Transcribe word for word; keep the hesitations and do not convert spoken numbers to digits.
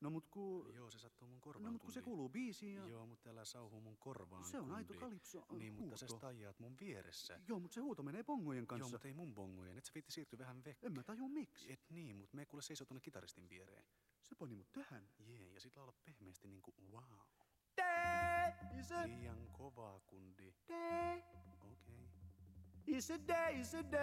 No mut ku... Joo, se sattuu mun korvaan, No mut kun se kundi. kuuluu biisiin ja... Joo, mutta älä sauhu mun korvaan, Se on kundi. aito kalipso Niin, mutta sä huuto. staijaat mun vieressä. Joo, mut se huuto menee bongojen kanssa. Joo, mutta ei mun bongojen. Et sä viitti siirtyä vähän vek. En mä taju miksi. Et niin, mut me kuule seisoo tonne kitaristin viereen. Se pani mut tähän. Jee, ja sit laula pehmeästi niinku wow. Day is a Liian kovaa, kundi. day. Okei. Okay. It's a day, it's a day.